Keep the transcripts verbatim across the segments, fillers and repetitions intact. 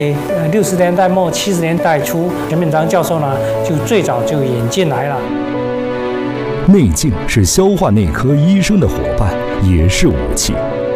呃，六十年代末七十年代初，陈炳章教授呢就最早就引进来了。 内镜是消化内科医生的伙伴，也是武器。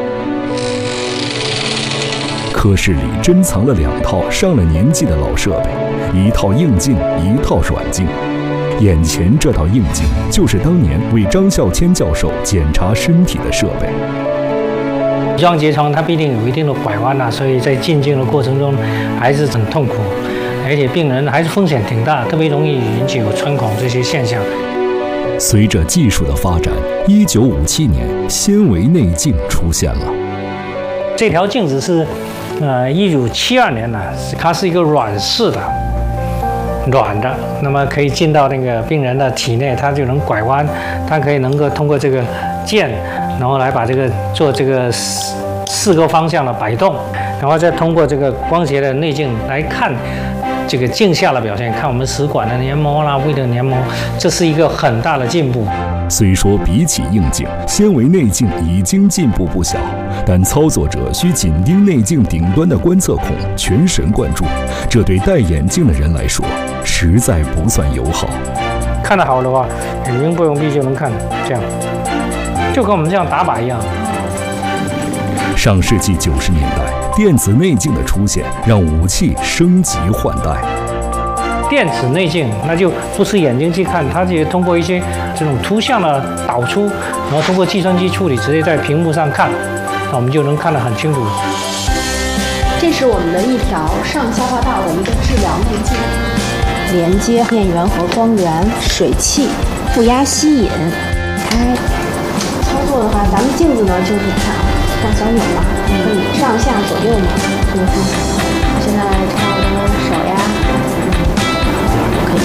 科室里珍藏了两套上了年纪的老设备，一套硬镜，一套软镜。眼前这套硬镜就是当年为张孝谦教授检查身体的设备。 降结肠它必定有一定的拐弯啊，所以在进镜的过程中还是很痛苦，而且病人还是风险挺大，特别容易引起有穿孔这些现象。 随着技术的发展，一九五七年纤维内镜出现了。 这条镜子是，呃，一九七二年呢，它是一个软式的，软的，那么可以进到那个病人的体内，它就能拐弯，它可以能够通过这个键。然后来把这个做这个四四个方向的摆动，然后再通过这个光学的内镜来看这个镜下的表现，看我们食管的黏膜啦、胃的黏膜，这是一个很大的进步。 虽说比起硬镜，纤维内镜已经进步不小，但操作者需紧盯内镜顶端的观测孔，全神贯注，这对戴眼镜的人来说实在不算友好。 看得好的话，眼睛不用闭就能看，这样。就跟我们这样打靶一样。 上世纪九十年代，电子内镜的出现让武器升级换代。 电子内镜那就不是眼睛去看，它就通过一些这种图像的导出，然后通过计算机处理，直接在屏幕上看，那我们就能看得很清楚。 这是我们的一条上消化道的一个治疗内镜，连接电源和光源、水汽、负压吸引。开。操作的话，咱们镜子呢就是看看小钮嘛，可以上下左右嘛，这个方向。现在差不多手呀，可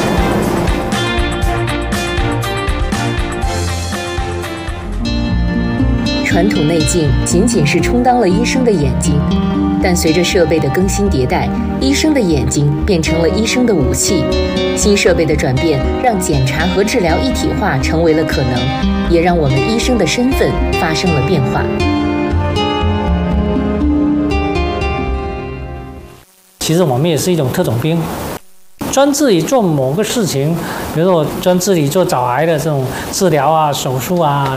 以。传统内镜仅仅是充当了医生的眼睛，但随着设备的更新迭代，医生的眼睛变成了医生的武器。新设备的转变让检查和治疗一体化成为了可能，也让我们医生的身份发生了变化。 其实我们也是一种特种兵，专治于做某个事情，比如说我专治于做早癌的这种治疗啊、手术啊。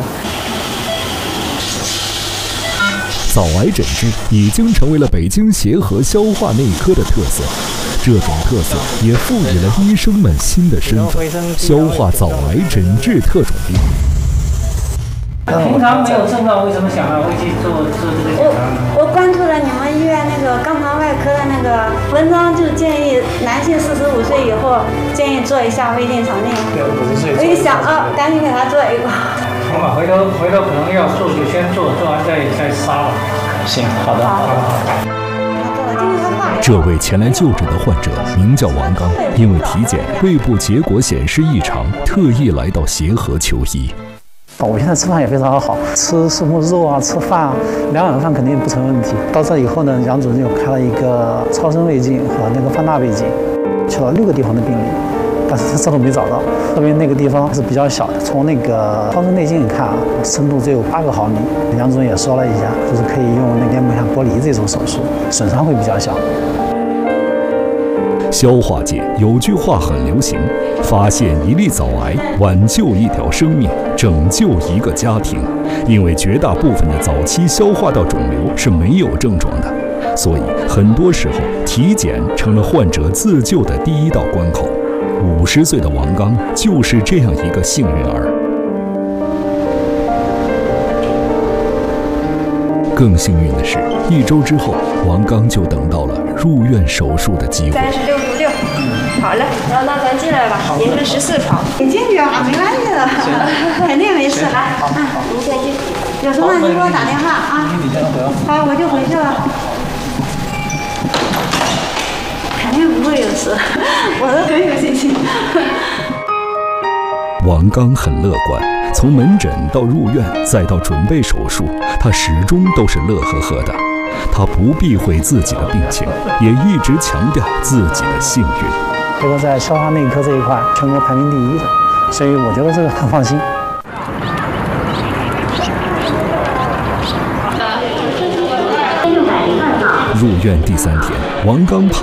早癌诊治已经成为了北京协和消化内科的特色。这种特色也赋予了医生们新的身份——消化早癌诊治特种兵。 平常没有症状，为什么想要会去做做这个检查呢？ 我我关注了你们医院那个肛肠外科的那个文章，就建议男性四十五岁以后建议做一下胃镜肠镜。 对，五十岁。 我一想啊，赶紧给他做一个。 好吧，回头回头可能要做就先做，做完再再杀了。 行，好的，好的，好的。 这位前来就诊的患者名叫王刚，因为体检胃部结果显示异常，特意来到协和求医。 我现在吃饭也非常好，吃什么肉啊，吃饭啊，两碗饭肯定不成问题。到这以后呢，杨主任又开了一个超声胃镜和那个放大胃镜，去了六个地方的病理，但是这都没找到，说明那个地方是比较小的。从那个超声内镜看啊，深度只有八个毫米。杨主任也说了一下，就是可以用那个面下剥离这种手术，损伤会比较小。 消化界有句话很流行：发现一例早癌，挽救一条生命，拯救一个家庭。因为绝大部分的早期消化道肿瘤是没有症状的，所以很多时候体检成了患者自救的第一道关口。五十岁的王刚就是这样一个幸运儿。更幸运的是，一周之后，王刚就等到了入院手术的机会。 三十六度六，好了，然后那咱进来吧，您是十四床，你进去啊，没关系的，肯定没事。来，啊，您先进，有什么你给我打电话啊。好，我就回去了。肯定不会有事，我都很有信心。 王刚很乐观，从门诊到入院，再到准备手术，他始终都是乐呵呵的。他不避讳自己的病情，也一直强调自己的幸运。 这个在消化内科这一块，全国排名第一的，所以我觉得这个很放心。 入院第三天， 王刚